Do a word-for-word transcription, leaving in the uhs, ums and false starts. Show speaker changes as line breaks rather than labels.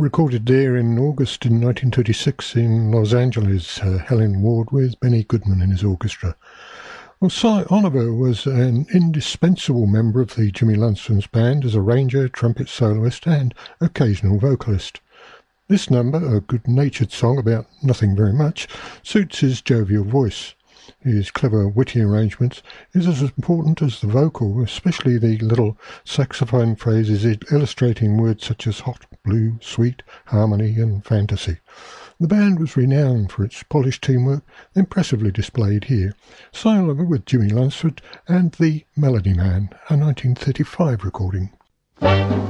Recorded there in August in nineteen thirty-six in Los Angeles, uh, Helen Ward with Benny Goodman in his orchestra. Well, Cy Oliver was an indispensable member of the Jimmy Lunceford's band as arranger, trumpet soloist and occasional vocalist. This number, a good-natured song about nothing very much, suits his jovial voice. His clever, witty arrangements is as important as the vocal, especially the little saxophone phrases illustrating words such as hot, blue, sweet, harmony and fantasy. The band was renowned for its polished teamwork, impressively displayed here. Cy Oliver with Jimmy Lunceford and The Melody Man, a nineteen thirty-five recording.